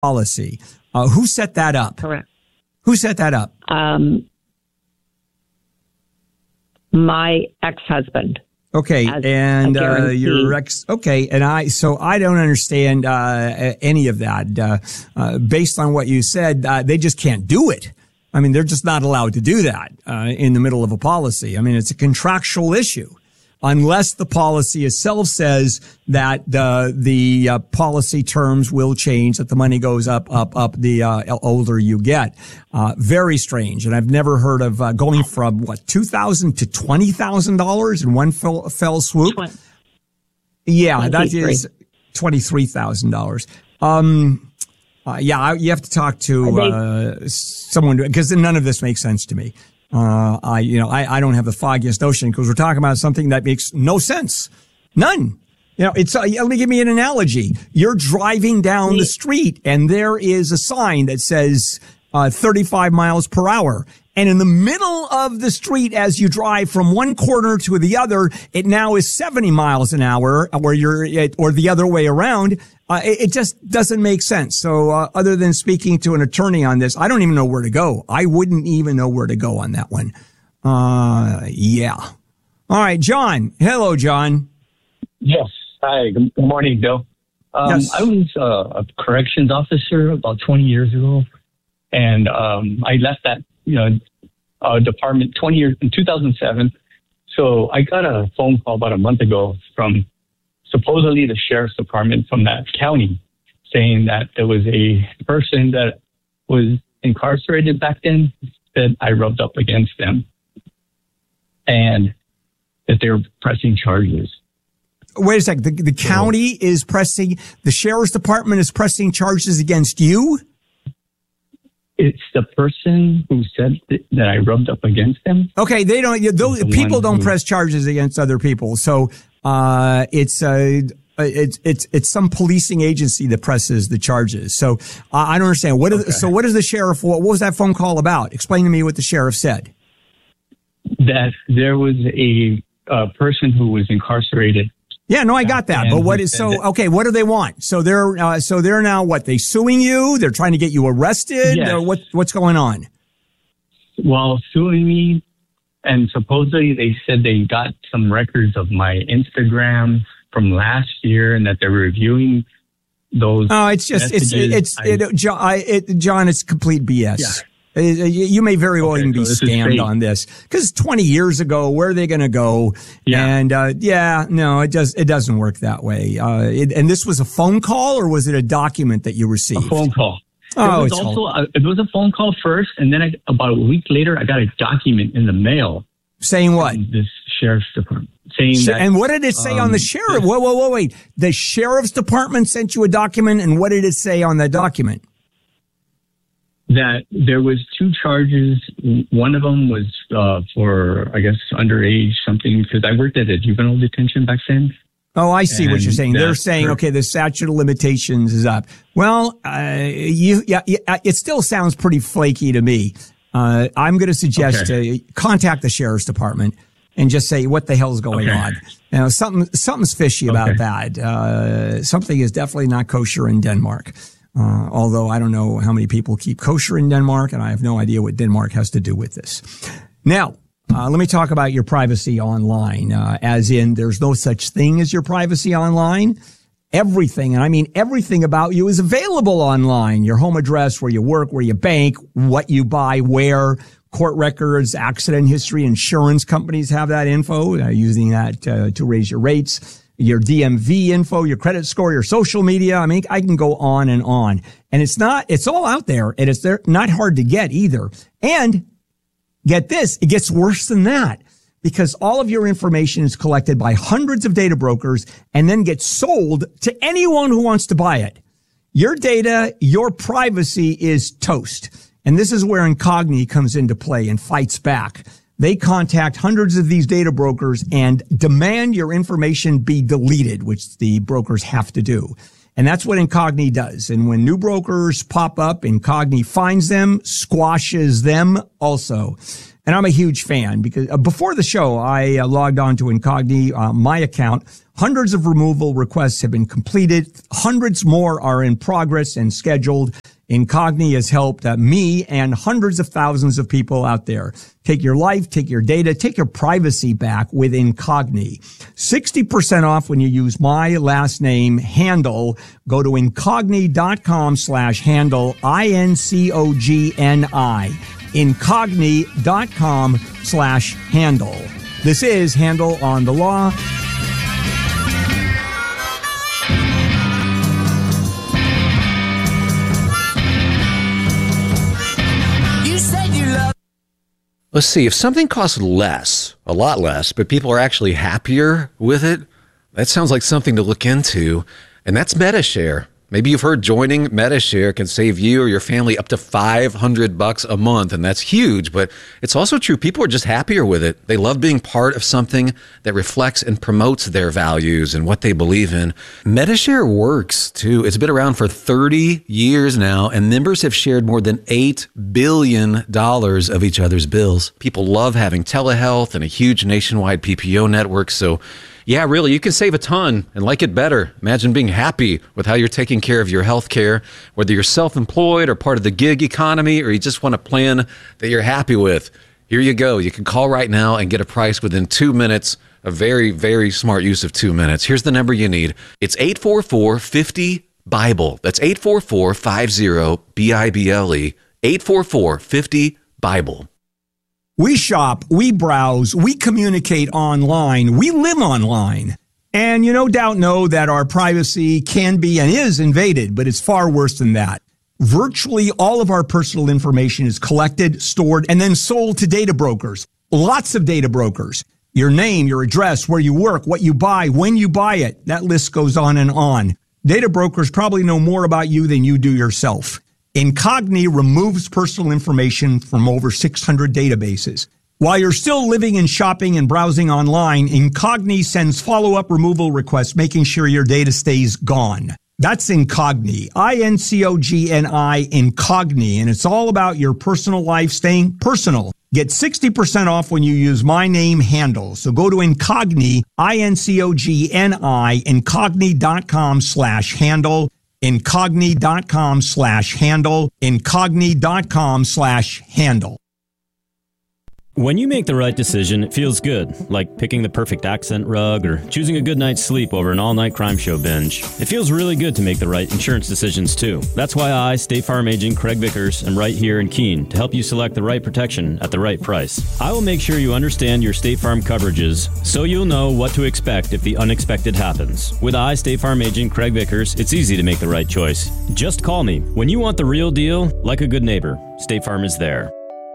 policy. Who set that up? Correct. Who set that up? My ex-husband. Okay, and your ex. Okay, and I don't understand any of that. Based on what you said, they just can't do it. I mean, they're just not allowed to do that in the middle of a policy. I mean, it's a contractual issue. Unless the policy itself says that the policy terms will change, that the money goes up the older you get. Very strange. And I've never heard of going from $2,000 to $20,000 in one fell swoop. Yeah, that is $23,000. You have to talk to someone, because none of this makes sense to me. I don't have the foggiest notion, because we're talking about something that makes no sense. None. It's, let me give me an analogy. You're driving down the street and there is a sign that says, 35 miles per hour. And in the middle of the street, as you drive from one corner to the other, it now is 70 miles an hour, or the other way around. It just doesn't make sense. So, other than speaking to an attorney on this, I don't even know where to go. I wouldn't even know where to go on that one. Yeah. All right, John. Hello, John. Yes. Hi. Good morning, Bill. Yes. I was a corrections officer about 20 years ago, and I left that department 20 years in 2007. So I got a phone call about a month ago from supposedly the sheriff's department from that county, saying that there was a person that was incarcerated back then that I rubbed up against them, and that they were pressing charges. Wait a second. The county is pressing, the sheriff's department is pressing charges against you? It's the person who said that I rubbed up against them. Okay, they don't. Those people don't press charges against other people. So it's some policing agency that presses the charges. So I don't understand. What is the sheriff? What was that phone call about? Explain to me what the sheriff said. That there was a person who was incarcerated. Yeah, no, I got that. But what is okay? What do they want? So they're now what? They suing you? They're trying to get you arrested? Yes. Or what's going on? Well, suing me, and supposedly they said they got some records of my Instagram from last year, and that they're reviewing those. Oh, it's just John. It's complete BS. Yeah. You may very well even be scammed on this, because 20 years ago, where are they going to go? Yeah. And, no, it doesn't work that way. And this was a phone call, or was it a document that you received? A phone call. Oh, it was a phone call first, and then about a week later, I got a document in the mail. Saying what? This sheriff's department. Saying that. And what did it say on the sheriff? Wait. The sheriff's department sent you a document, and what did it say on that document? That there was 2 charges. One of them was for, I guess, underage something, because I worked at a juvenile detention back then. Oh, I see what you're saying. They're saying, okay, the statute of limitations is up. Well, it still sounds pretty flaky to me. I'm going to suggest contact the sheriff's department and just say, what the hell's going on? Something's fishy about that. Something is definitely not kosher in Denmark. Although I don't know how many people keep kosher in Denmark, and I have no idea what Denmark has to do with this. Now, let me talk about your privacy online, as in there's no such thing as your privacy online. Everything, and I mean everything about you, is available online. Your home address, where you work, where you bank, what you buy, where, court records, accident history. Insurance companies have that info, using that to raise your rates. Your DMV info, your credit score, your social media. I mean, I can go on and on. And it's all out there, and it's not hard to get either. And get this, it gets worse than that, because all of your information is collected by hundreds of data brokers and then gets sold to anyone who wants to buy it. Your data, your privacy is toast. And this is where Incogni comes into play and fights back. They contact hundreds of these data brokers and demand your information be deleted, which the brokers have to do. And that's what Incogni does. And when new brokers pop up, Incogni finds them, squashes them also. And I'm a huge fan, because before the show, I logged on to Incogni, my account, Hundreds of removal requests have been completed. Hundreds more are in progress and scheduled. Incogni has helped me and hundreds of thousands of people out there. Take your life, take your data, take your privacy back with Incogni. 60% off when you use my last name, Handel. Go to incogni.com/handle, INCOGNI. Incogni.com/handle. This is Handel on the Law. Let's see, if something costs less, a lot less, but people are actually happier with it, that sounds like something to look into, and that's Medi-Share. Maybe you've heard joining Medi-Share can save you or your family up to $500 a month, and that's huge, but it's also true. People are just happier with it. They love being part of something that reflects and promotes their values and what they believe in. Medi-Share works, too. It's been around for 30 years now, and members have shared more than $8 billion of each other's bills. People love having telehealth and a huge nationwide PPO network, so yeah, really, you can save a ton and like it better. Imagine being happy with how you're taking care of your health care, whether you're self-employed or part of the gig economy, or you just want a plan that you're happy with. Here you go. You can call right now and get a price within 2 minutes. A very, very smart use of 2 minutes. Here's the number you need. It's 844-50-BIBLE. That's 844-50-BIBLE. 844-50-BIBLE. We shop, we browse, we communicate online, we live online. And you no doubt know that our privacy can be and is invaded, but it's far worse than that. Virtually all of our personal information is collected, stored, and then sold to data brokers. Lots of data brokers. Your name, your address, where you work, what you buy, when you buy it. That list goes on and on. Data brokers probably know more about you than you do yourself. Incogni removes personal information from over 600 databases. While you're still living and shopping and browsing online, Incogni sends follow-up removal requests, making sure your data stays gone. That's Incogni, INCOGNI, Incogni, and it's all about your personal life staying personal. Get 60% off when you use my name, Handel. So go to Incogni, INCOGNI, incogni.com/handle. Incogni.com/handle, incogni.com/handle. When you make the right decision, it feels good, like picking the perfect accent rug or choosing a good night's sleep over an all-night crime show binge. It feels really good to make the right insurance decisions, too. That's why I, State Farm Agent Craig Vickers, am right here in Keene to help you select the right protection at the right price. I will make sure you understand your State Farm coverages so you'll know what to expect if the unexpected happens. With I, State Farm Agent Craig Vickers, it's easy to make the right choice. Just call me. When you want the real deal, like a good neighbor, State Farm is there.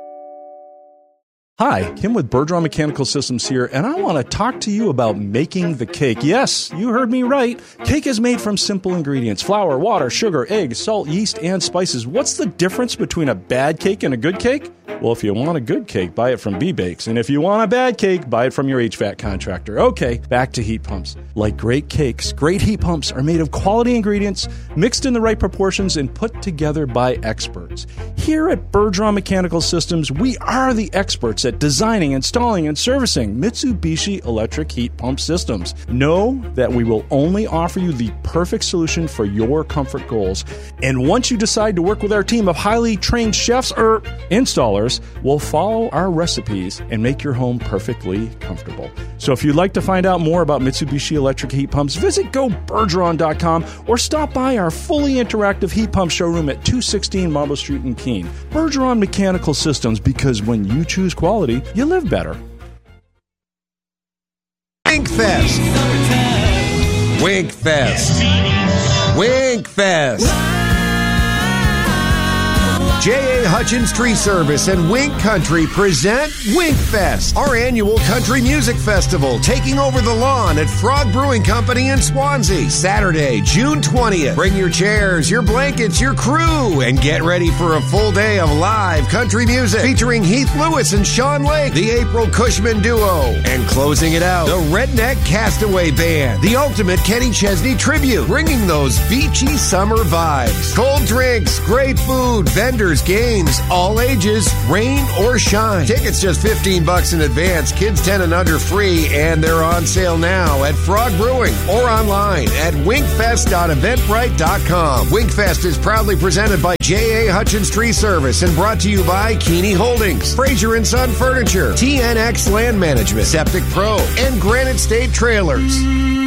Hi, Kim with Bergeron Mechanical Systems here, and I want to talk to you about making the cake. Yes, you heard me right. Cake is made from simple ingredients: flour, water, sugar, eggs, salt, yeast, and spices. What's the difference between a bad cake and a good cake? Well, if you want a good cake, buy it from B-Bakes. And if you want a bad cake, buy it from your HVAC contractor. Okay, back to heat pumps. Like great cakes, great heat pumps are made of quality ingredients, mixed in the right proportions, and put together by experts. Here at Bergeron Mechanical Systems, we are the experts at designing, installing, and servicing Mitsubishi electric heat pump systems. Know that we will only offer you the perfect solution for your comfort goals. And once you decide to work with our team of highly trained chefs or installers, we'll follow our recipes and make your home perfectly comfortable. So if you'd like to find out more about Mitsubishi electric heat pumps, visit GoBergeron.com or stop by our fully interactive heat pump showroom at 216 Marble Street in Keene. Bergeron Mechanical Systems, because when you choose quality, you live better. Winkfest. Winkfest. Winkfest. J.A. Hutchins Tree Service and Wink Country present Winkfest, our annual country music festival, taking over the lawn at Frog Brewing Company in Swansea, Saturday, June 20th. Bring your chairs, your blankets, your crew, and get ready for a full day of live country music featuring Heath Lewis and Sean Lake, the April Cushman Duo, and closing it out, the Redneck Castaway Band, the ultimate Kenny Chesney tribute, bringing those beachy summer vibes. Cold drinks, great food, vendors, Outdoors games, all ages, rain or shine. Tickets just $15 in advance. Kids 10 and under free, and they're on sale now at Frog Brewing or online at winkfest.eventbrite.com. Winkfest is proudly presented by J.A. Hutchins Tree Service and brought to you by Keeney Holdings, Fraser & Son Furniture, TNX Land Management, Septic Pro, and Granite State Trailers.